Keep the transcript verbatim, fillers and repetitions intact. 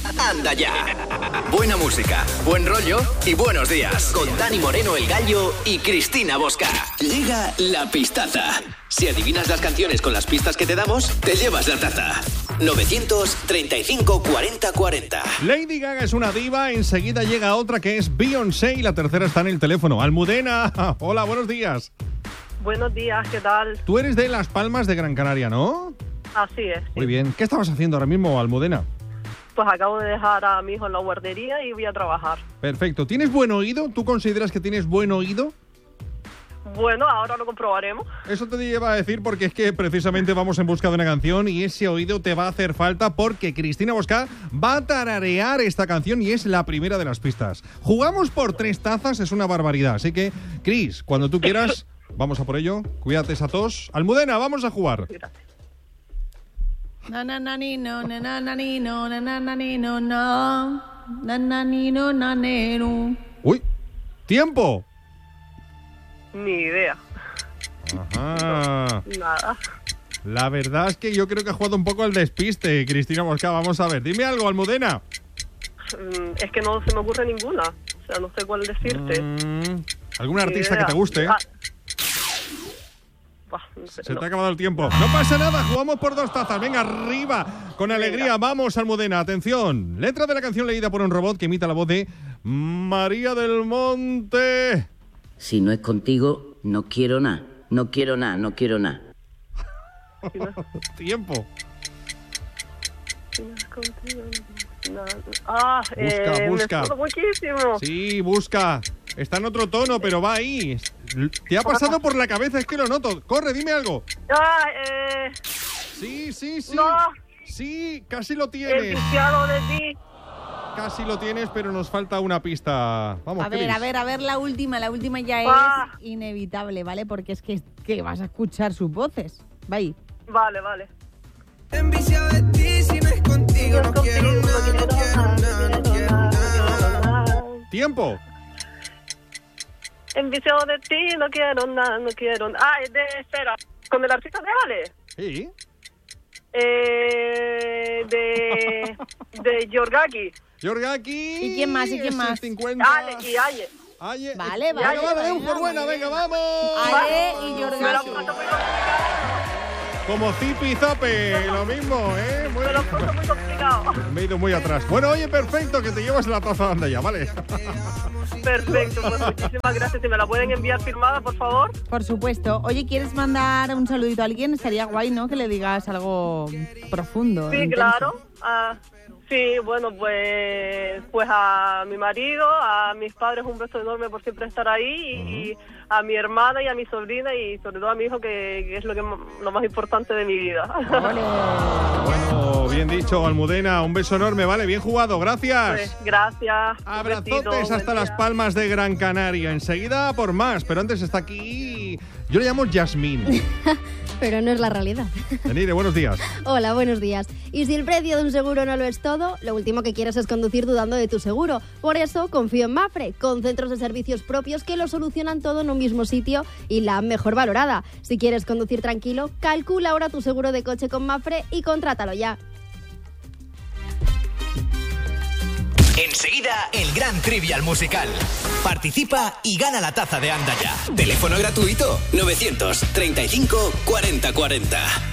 Anda ya. Buena música, buen rollo y buenos días. Con Dani Moreno, el Gallo, y Cristina Bosca. Llega la pistaza. Si adivinas las canciones con las pistas que te damos, te llevas la taza. novecientos treinta y cinco cuarenta cuarenta. Lady Gaga es una diva, enseguida llega otra que es Beyoncé y la tercera está en el teléfono. Almudena, hola, buenos días. Buenos días, ¿qué tal? Tú eres de Las Palmas de Gran Canaria, ¿no? Así es. Sí. Muy bien. ¿Qué estabas haciendo ahora mismo, Almudena? Pues acabo de dejar a mi hijo en la guardería y voy a trabajar. Perfecto. ¿Tienes buen oído? ¿Tú consideras que tienes buen oído? Bueno, ahora lo comprobaremos. Eso te lleva a decir porque es que precisamente vamos en busca de una canción y ese oído te va a hacer falta porque Cristina Bosca va a tararear esta canción y es la primera de las pistas. Jugamos por tres tazas, es una barbaridad. Así que, Cris, cuando tú quieras, vamos a por ello. Cuídate esa tos. Almudena, vamos a jugar. Gracias. Na na na ni no na na na ni no na na na ni no no na na ni no na ne no. Uy, tiempo. Ni idea. Ajá. Nada. La verdad es que yo creo que ha jugado un poco al despiste, Cristina Bosca. Vamos a ver, dime algo, Almudena. Mm, Es que no se me ocurre ninguna. O sea, no sé cuál decirte. Mm, ¿Algún Ni artista idea. que te guste? Ah. Buah, no sé, Se no. te ha acabado el tiempo. No pasa nada, jugamos por dos tazas. Venga, arriba, con alegría. Vamos, Almudena, atención. Letra de la canción leída por un robot que imita la voz de María del Monte. Si no es contigo, no quiero nada. No quiero nada, no quiero nada. Tiempo. Si no es contigo, nada. Ah, Busca, eh, busca. me suena muchísimo. Sí, busca. Está en otro tono, pero va ahí. Te ha pasado por la cabeza, es que lo noto. Corre, dime algo. Ah, eh, Sí, sí, sí. No. Sí, casi lo el tienes. viciado de ti. Casi lo tienes, pero nos falta una pista. Vamos, A ver, Cris. a ver, a ver, la última, la última ya Ah. es inevitable, ¿vale? Porque es que, que vas a escuchar sus voces. Va ahí. Vale, vale. Enviciado de ti, si no es contigo, no quiero nada, no quiero nada, no quiero nada. Tiempo. Enviciado de ti, no quiero nada, no quiero nada. Ah, es de, espera, con el artista de Ale. Sí. Eh, de, de Yorgaki. Yorgaki. ¿Y quién más? ¿Y quién es el más? cincuenta. Ale y Aye. Aye. Vale, Venga, vale, vale, venga, por buena, muy venga, bien. vamos. Ale y Me lo Yorgaki. he puesto muy complicado. Como Zipi Zape, lo mismo, ¿eh? Muy... Me lo he puesto muy complicado. Me he ido muy atrás. Bueno, oye, perfecto, que te llevas la taza de anda ya, ¿vale? Perfecto, pues muchísimas gracias. Si me la pueden enviar firmada, por favor. Por supuesto. Oye, ¿quieres mandar un saludito a alguien? Estaría guay, ¿no? Que le digas algo profundo. Sí, intenso. claro. Ah, sí, bueno, pues pues a mi marido, a mis padres un beso enorme por siempre estar ahí y a mi hermana y a mi sobrina y sobre todo a mi hijo que, que es lo que lo más importante de mi vida. Ole. Bueno, bien dicho, Almudena, un beso enorme, ¿vale? Bien jugado, gracias. Pues, gracias. Un Abrazotes besito, hasta buen Las día. Palmas de Gran Canaria. Enseguida por más, pero antes está aquí... Yo le llamo Yasmín. Pero no es la realidad. Tenire, buenos días. Hola, buenos días. Y si el precio de un seguro no lo es todo, lo último que quieres es conducir dudando de tu seguro. Por eso confío en Mapfre, con centros de servicios propios que lo solucionan todo en un mismo sitio y la mejor valorada. Si quieres conducir tranquilo, calcula ahora tu seguro de coche con Mapfre y contrátalo ya. Enseguida, el gran trivial musical. Participa y gana la taza de Anda Ya. Teléfono gratuito novecientos treinta y cinco cuarenta cuarenta.